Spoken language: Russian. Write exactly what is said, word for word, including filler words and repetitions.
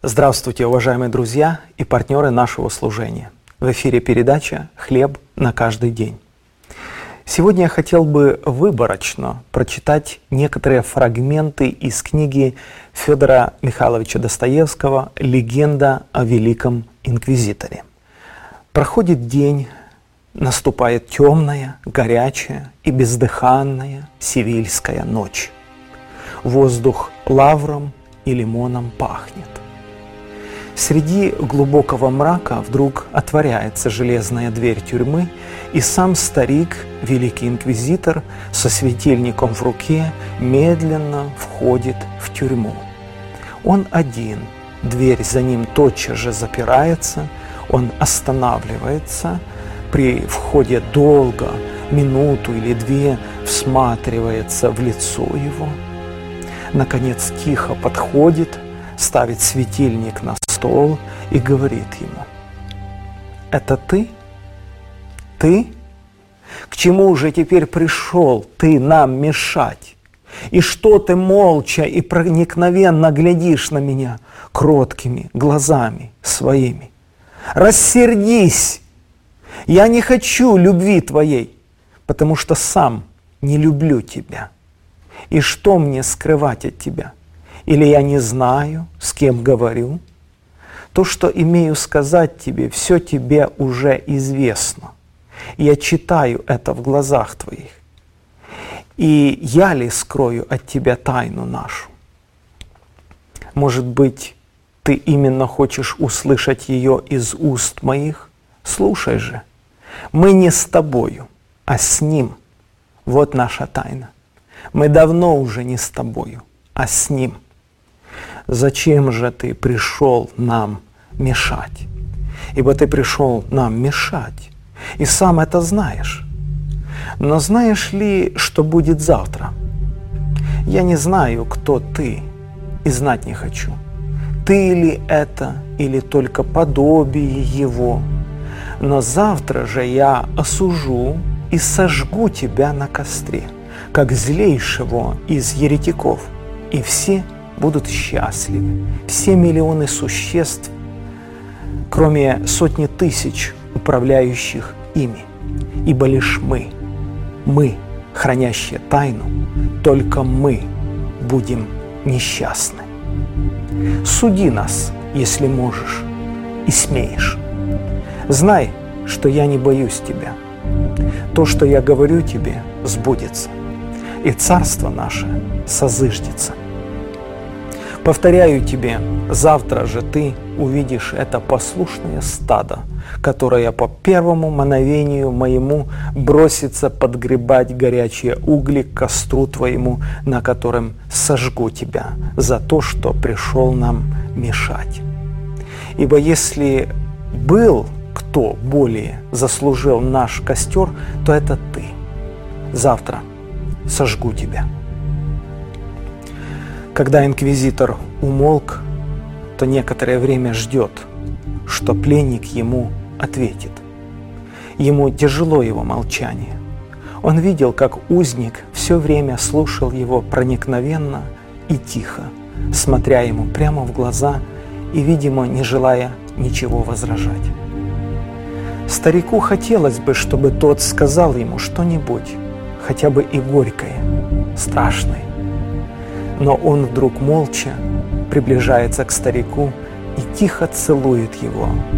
Здравствуйте, уважаемые друзья и партнеры нашего служения. В эфире передача «Хлеб на каждый день». Сегодня я хотел бы выборочно прочитать некоторые фрагменты из книги Федора Михайловича Достоевского «Легенда о великом инквизиторе». Проходит день, наступает темная, горячая и бездыханная сивильская ночь. Воздух лавром и лимоном пахнет. Среди глубокого мрака вдруг отворяется железная дверь тюрьмы, и сам старик, великий инквизитор, со светильником в руке медленно входит в тюрьму. Он один, дверь за ним тотчас же запирается, он останавливается, при входе долго, минуту или две, всматривается в лицо его. Наконец тихо подходит, ставит светильник на стол и говорит ему: «Это ты? Ты? К чему же теперь пришел ты нам мешать? И что ты молча и проникновенно глядишь на меня кроткими глазами своими? Рассердись! Я не хочу любви твоей, потому что сам не люблю тебя. И что мне скрывать от тебя? Или я не знаю, с кем говорю? То, что имею сказать тебе, все тебе уже известно. Я читаю это в глазах твоих. И я ли скрою от тебя тайну нашу? Может быть, ты именно хочешь услышать ее из уст моих? Слушай же, мы не с тобою, а с ним. Вот наша тайна. Мы давно уже не с тобою, а с ним. Зачем же ты пришел нам мешать? Ибо ты пришел нам мешать, и сам это знаешь. Но знаешь ли, что будет завтра? Я не знаю, кто ты, и знать не хочу. Ты ли это, или только подобие его? Но завтра же я осужу и сожгу тебя на костре, как злейшего из еретиков, и все будут счастливы, все миллионы существ, кроме сотни тысяч управляющих ими. Ибо лишь мы, мы, хранящие тайну, только мы будем несчастны. Суди нас, если можешь и смеешь. Знай, что я не боюсь тебя. То, что я говорю тебе, сбудется, и царство наше созыждется. Повторяю тебе, завтра же ты увидишь это послушное стадо, которое по первому мановению моему бросится подгребать горячие угли к костру твоему, на котором сожгу тебя за то, что пришел нам мешать. Ибо если был кто более заслужил наш костер, то это ты. Завтра сожгу тебя». Когда инквизитор умолк, то некоторое время ждет, что пленник ему ответит. Ему тяжело его молчание. Он видел, как узник все время слушал его проникновенно и тихо, смотря ему прямо в глаза и, видимо, не желая ничего возражать. Старику хотелось бы, чтобы тот сказал ему что-нибудь, хотя бы и горькое, страшное. Но он вдруг молча приближается к старику и тихо целует его